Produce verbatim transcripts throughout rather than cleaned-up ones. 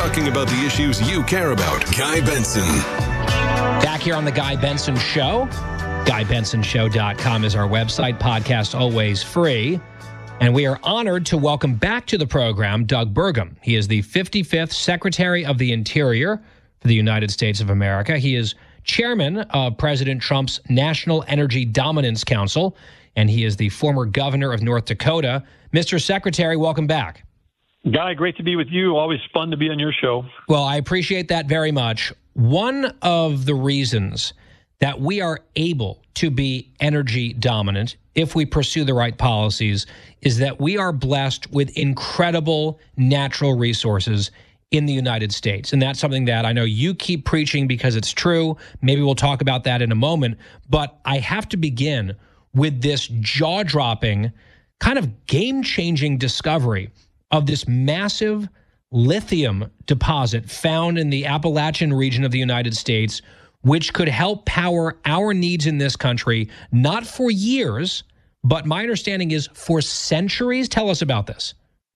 talking about the issues you care about. Guy Benson. Back here on the Guy Benson Show. Guy Benson Show dot com is our website. Podcast always free. And we are honored to welcome back to the program Doug Burgum. He is the fifty-fifth Secretary of the Interior for the United States of America. He is chairman of President Trump's National Energy Dominance Council, and he is the former governor of North Dakota. Mister Secretary, welcome back. Guy, great to be with you. Always fun to be on your show. Well, I appreciate that very much. One of the reasons that we are able to be energy dominant if we pursue the right policies is that we are blessed with incredible natural resources in the United States. And that's something that I know you keep preaching because it's true. Maybe we'll talk about that in a moment. But I have to begin with this jaw-dropping, kind of game-changing discovery of this massive lithium deposit found in the Appalachian region of the United States, which could help power our needs in this country, not for years, but my understanding is for centuries. Tell us about this.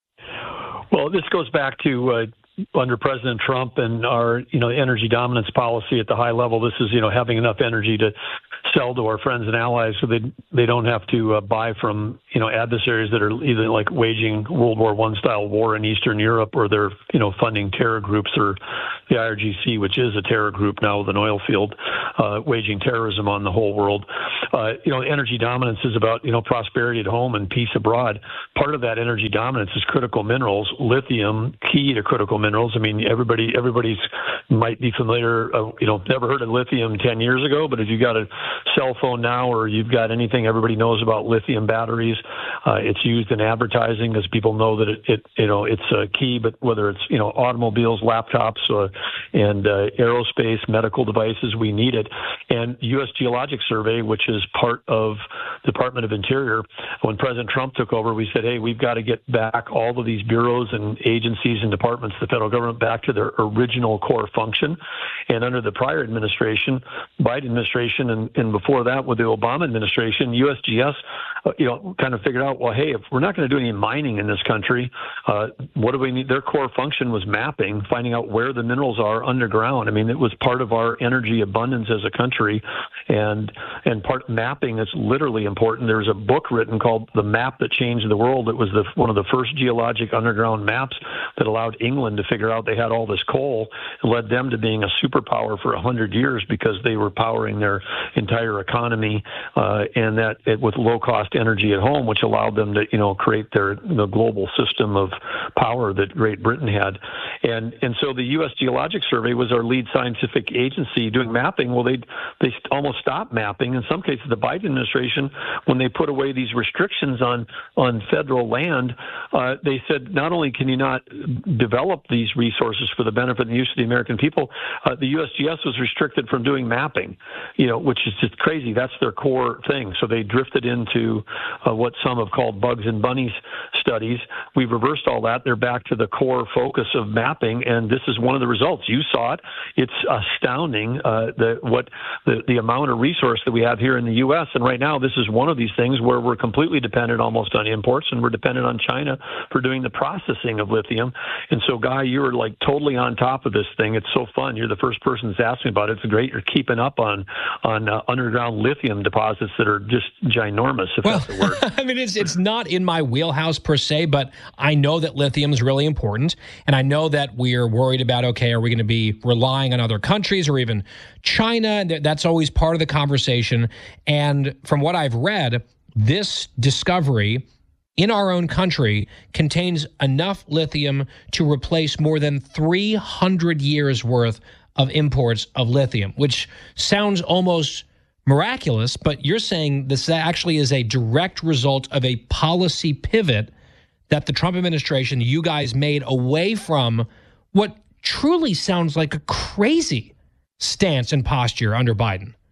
Well, this goes back to uh, under President Trump and our, you know, energy dominance policy at the high level. This is, you know, having enough energy to sell to our friends and allies so they they don't have to uh, buy from, you know, adversaries that are either like waging World War One style war in Eastern Europe, or they're, you know, funding terror groups, or the I R G C, which is a terror group now with an oil field, uh, waging terrorism on the whole world. Uh, you know, energy dominance is about, you know, prosperity at home and peace abroad. Part of that energy dominance is critical minerals, lithium, key to critical minerals. I mean, everybody everybody's might be familiar, uh, you know, never heard of lithium ten years ago, but if you got a cell phone now, or you've got anything, everybody knows about lithium batteries. Uh, it's used in advertising because people know that it, it you know, it's uh, key. But whether it's, you know, automobiles, laptops, uh, and uh, aerospace, medical devices, we need it. And U S Geologic Survey, which is part of the Department of Interior, when President Trump took over, we said, hey, we've got to get back all of these bureaus and agencies and departments, the federal government, back to their original core function. And under the prior administration, Biden administration, and, and before that with the Obama administration, U S G S, uh, you know, kind of figured out, well, hey, if we're not going to do any mining in this country, uh, what do we need? Their core function was mapping, finding out where the minerals are underground. I mean, it was part of our energy abundance as a country, and and part mapping is literally important. There's a book written called The Map That Changed the World. It was the, one of the first geologic underground maps that allowed England to figure out they had all this coal. It led them to being a superpower for one hundred years because they were powering their entire economy, uh, and that it, with low-cost energy at home, which allowed them to, you know, create their the global system of power that Great Britain had. And and so the U S Geologic Survey was our lead scientific agency doing mapping. Well, they they almost stopped mapping. In some cases, the Biden administration, when they put away these restrictions on on federal land, uh, they said not only can you not develop these resources for the benefit and use of the American people, uh, the U S G S was restricted from doing mapping, you know, which is just crazy. That's their core thing. So they drifted into uh, what some have called bugs and bunnies studies. We've reversed all that. They're back to the core focus of mapping, and this is one of the results. You saw it. It's astounding uh, the what the, the amount of resource that we have here in the U S. And right now, this is one of these things where we're completely dependent almost on imports, and we're dependent on China for doing the processing of lithium. And so, Guy, you're like totally on top of this thing. It's so fun. You're the first person that's asked me about it. It's great. You're keeping up on on uh, underground lithium deposits that are just ginormous, if well, that's the word. I mean, it's it's not in my wheelhouse per se, but I know that lithium is really important, and I know that we're worried about, okay, are we going to be relying on other countries or even China? And that's always part of the conversation. And from what I've read, this discovery in our own country contains enough lithium to replace more than three hundred years worth of imports of lithium, which sounds almost miraculous, but you're saying this actually is a direct result of a policy pivot that the Trump administration, you guys made away from what truly sounds like a crazy stance and posture under Biden.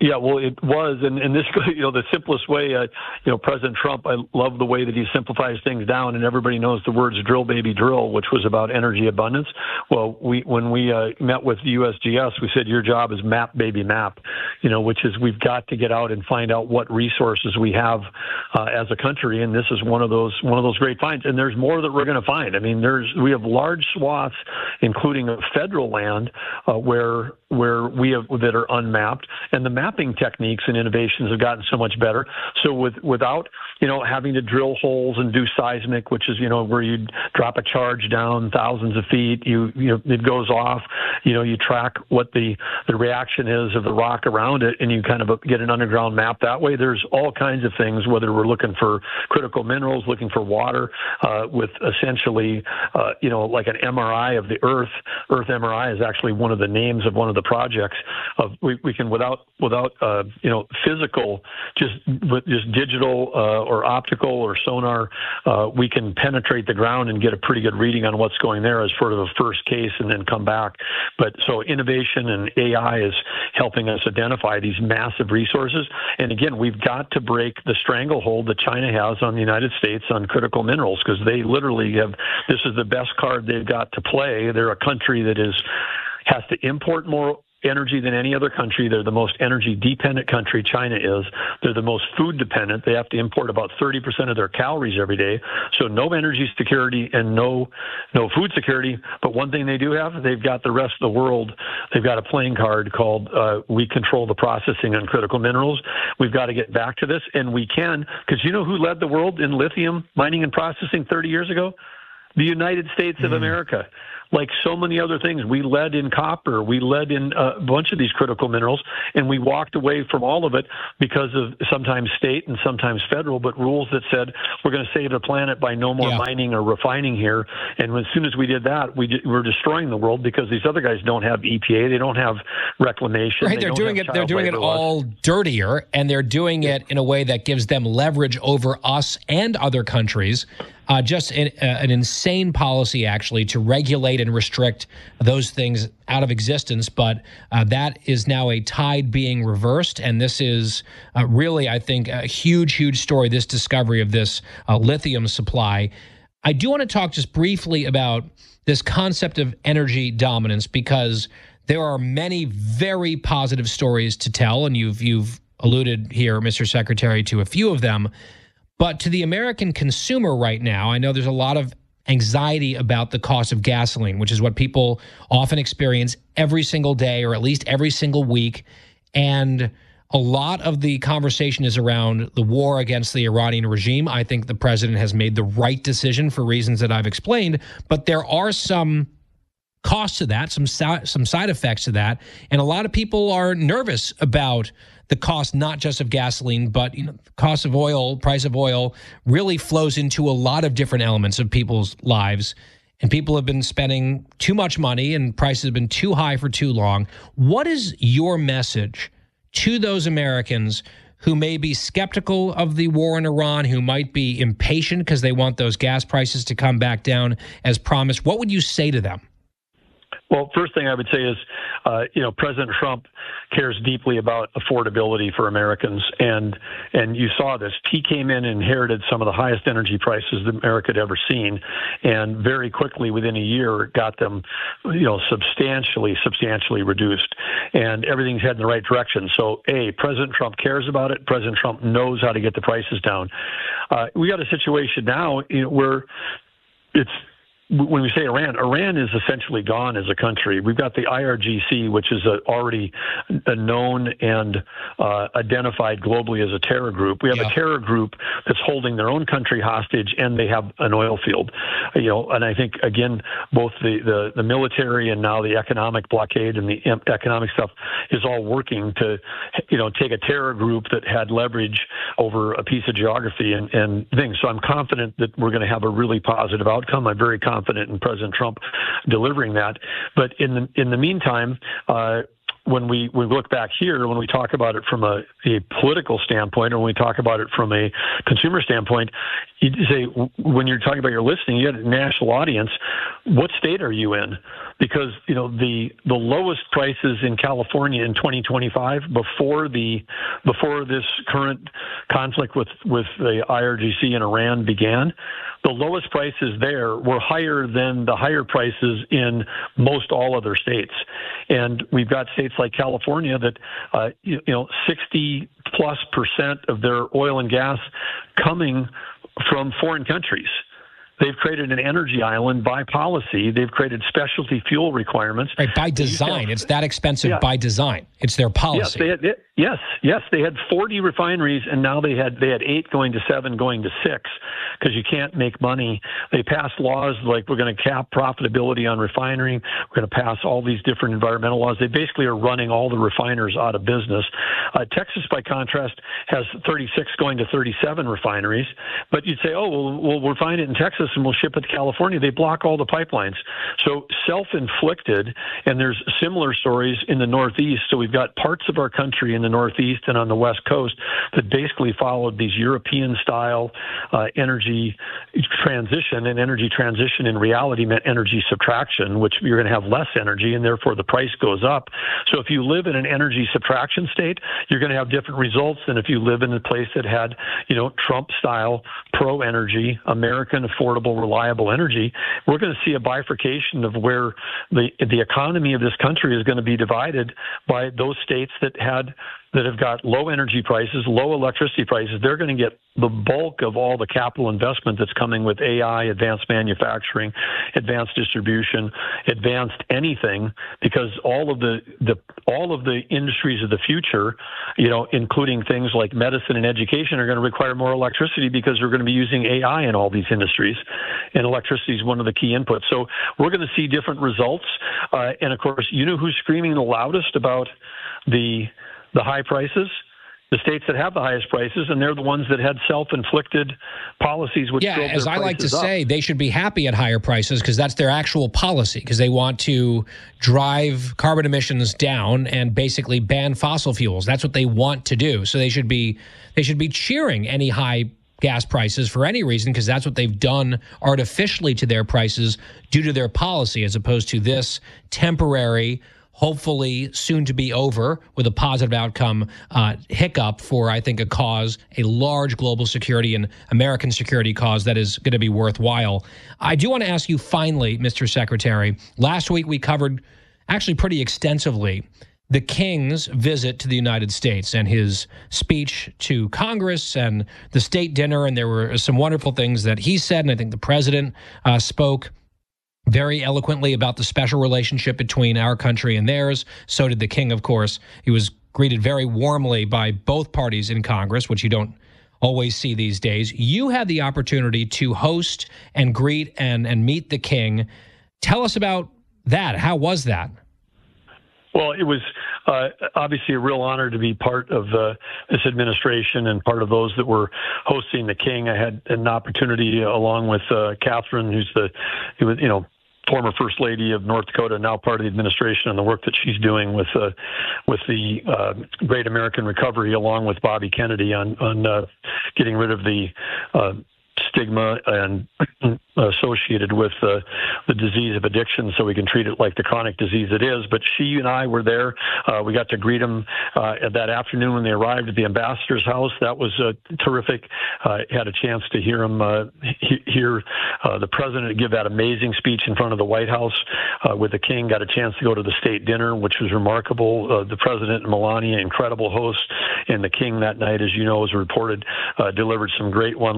Yeah, well, it was, and, and this, you know, the simplest way, uh, you know, President Trump, I love the way that he simplifies things down, and everybody knows the words drill, baby, drill, which was about energy abundance. Well, we when we uh, met with U S G S, we said, your job is map, baby, map, you know, which is we've got to get out and find out what resources we have uh, as a country, and this is one of those one of those great finds, and there's more that we're going to find. I mean, there's we have large swaths, including federal land, uh, where where we have that are unmapped, and the mapping techniques and innovations have gotten so much better. So with without you know having to drill holes and do seismic, which is you know where you drop a charge down thousands of feet, you you know it goes off, you know you track what the the reaction is of the rock around it, and you kind of get an underground map that way. There's all kinds of things, whether we're looking for critical minerals, looking for water, uh, with essentially uh, you know like an M R I of the Earth. Earth M R I is actually one of the names of one of the projects. Of we, we can without without uh, you know physical, just with just digital uh, or optical or sonar, uh, we can penetrate the ground and get a pretty good reading on what's going there as sort of a first case, and then come back. But so innovation and A I is helping us identify these massive resources. And again, we've got to break the stranglehold that China has on the United States on critical minerals, because they literally have, this is the best card they've got to play. They're a country that is has to import more energy than any other country. They're the most energy dependent country, China is. They're the most food dependent. They have to import about thirty percent of their calories every day. So no energy security and no no food security. But one thing they do have, they've got the rest of the world. They've got a playing card called uh, we control the processing on critical minerals. We've got to get back to this, and we can, because you know who led the world in lithium mining and processing thirty years ago? The United States of mm. America. Like so many other things, we led in copper, we led in a bunch of these critical minerals, and we walked away from all of it because of sometimes state and sometimes federal, but rules that said we're going to save the planet by no more yeah. mining or refining here. And as soon as we did that, we did, we're destroying the world, because these other guys don't have E P A, they don't have reclamation. Right, they they're doing it. They're doing it all dirtier, and they're doing it in a way that gives them leverage over us and other countries. Uh, just an, uh, an insane policy, actually, to regulate and restrict those things out of existence. But uh, that is now a tide being reversed. And this is uh, really, I think, a huge, huge story, this discovery of this uh, lithium supply. I do want to talk just briefly about this concept of energy dominance, because there are many very positive stories to tell. And you've, you've alluded here, Mister Secretary, to a few of them. But to the American consumer right now, I know there's a lot of anxiety about the cost of gasoline, which is what people often experience every single day, or at least every single week. And a lot of the conversation is around the war against the Iranian regime. I think the president has made the right decision for reasons that I've explained, but there are some costs to that, some some side effects to that, and a lot of people are nervous about the cost not just of gasoline, but you know, the cost of oil, price of oil really flows into a lot of different elements of people's lives. And people have been spending too much money, and prices have been too high for too long. What is your message to those Americans who may be skeptical of the war in Iran, who might be impatient because they want those gas prices to come back down as promised? What would you say to them? Well, first thing I would say is, uh, you know, President Trump cares deeply about affordability for Americans, and and you saw this. He came in and inherited some of the highest energy prices that America had ever seen, and very quickly, within a year, got them, you know, substantially, substantially reduced, and everything's heading in the right direction. So, A, President Trump cares about it. President Trump knows how to get the prices down. Uh, we got a situation now, you know, where it's, when we say Iran, Iran is essentially gone as a country. We've got the I R G C, which is a, already a known and uh, identified globally as a terror group. We have yeah. a terror group that's holding their own country hostage, and they have an oil field. You know, and I think again, both the, the, the military and now the economic blockade and the economic stuff is all working to, you know, take a terror group that had leverage over a piece of geography and, and things. So I'm confident that we're going to have a really positive outcome. I'm very confident. confident in President Trump delivering that. But in the in the meantime, uh, when we, we look back here, when we talk about it from a, a political standpoint, or when we talk about it from a consumer standpoint, you say, when you're talking about your listening, you had a national audience. what state are you in? Because, you know, the the lowest prices in California in twenty twenty-five, before the before this current conflict with, with the I R G C and Iran began, the lowest prices there were higher than the higher prices in most all other states. And we've got states like California that, uh, you, you know, sixty plus percent of their oil and gas coming from foreign countries. They've created an energy island by policy. They've created specialty fuel requirements. Right, by design. It's that expensive yeah. by design. It's their policy. Yes, they had, it, yes, yes. They had forty refineries, and now they had they had eight going to seven, going to six, because you can't make money. They passed laws like we're going to cap profitability on refining. We're going to pass all these different environmental laws. They basically are running all the refiners out of business. Uh, Texas, by contrast, has thirty-six going to thirty-seven refineries. But you'd say, oh, well, we'll refine it in Texas and we'll ship it to California. They block all the pipelines. So self-inflicted, and there's similar stories in the Northeast. So we've got parts of our country in the Northeast and on the West Coast that basically followed these European-style uh, energy transition, and energy transition in reality meant energy subtraction, which you're going to have less energy, and therefore the price goes up. So if you live in an energy subtraction state, you're going to have different results than if you live in a place that had, you know, Trump-style, pro-energy, American, affordable, reliable energy. We're going to see a bifurcation of where the the economy of this country is going to be divided by those states that had that have got low energy prices, low electricity prices. They're going to get the bulk of all the capital investment that's coming with A I, advanced manufacturing, advanced distribution, advanced anything, because all of the, the all of the industries of the future, you know, including things like medicine and education, are going to require more electricity because we're going to be using A I in all these industries, and electricity is one of the key inputs. So we're going to see different results, uh, and of course, you know who's screaming the loudest about the the high prices? The states that have the highest prices, and they're the ones that had self-inflicted policies which yeah, drove their as I like to prices up. say, they should be happy at higher prices because that's their actual policy, because they want to drive carbon emissions down and basically ban fossil fuels. That's what they want to do. So they should be they should be cheering any high gas prices for any reason, because that's what they've done artificially to their prices due to their policy, as opposed to this temporary, hopefully soon to be over with a positive outcome uh, hiccup for, I think, a cause, a large global security and American security cause that is going to be worthwhile. I do want to ask you finally, Mister Secretary, last week we covered actually pretty extensively the King's visit to the United States and his speech to Congress and the state dinner, and there were some wonderful things that he said, and I think the president uh, spoke very eloquently about the special relationship between our country and theirs. So did the King, of course. He was greeted very warmly by both parties in Congress, which you don't always see these days. You had the opportunity to host and greet and, and meet the King. Tell us about that. How was that? Well, it was uh, obviously a real honor to be part of uh, this administration and part of those that were hosting the King. I had an opportunity, along with uh, Catherine, who's the, who was, you know, former First Lady of North Dakota, now part of the administration, and the work that she's doing with uh, with the uh, Great American Recovery, along with Bobby Kennedy, on on uh, getting rid of the uh, stigma and associated with uh, the disease of addiction, so we can treat it like the chronic disease it is. But she and I were there. Uh, we got to greet them uh, that afternoon when they arrived at the ambassador's house. That was uh, terrific. Uh, had a chance to hear him uh, he- hear uh, the president give that amazing speech in front of the White House uh, with the King. Got a chance to go to the state dinner, which was remarkable. Uh, the president and Melania, incredible hosts, and the King that night, as you know, was reported, uh, delivered some great one